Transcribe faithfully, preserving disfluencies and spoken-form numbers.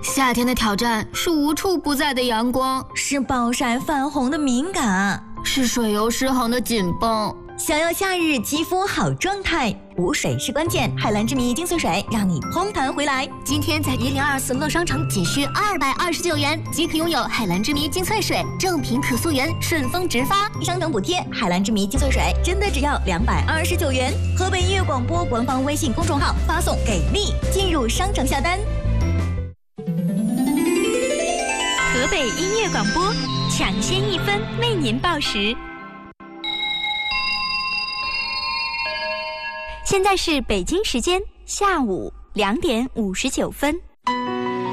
夏天的挑战是无处不在的阳光， 是暴晒泛红的敏感， 是水油失衡的紧绷。 想要夏日肌肤好状态，补水是关键。海蓝之谜精粹水让你嘭弹回来。 今天在一零二四乐商城仅需二百二十九元即可拥有海蓝之谜精粹水，正品可溯源，顺丰直发， 商城补贴。海蓝之谜精粹水真的只要两百二十九元。河北音乐广播官方微信公众号发送给力进入商城下单。 河北音乐广播抢先一分为您报时。现在是北京时间下午两点五十九分。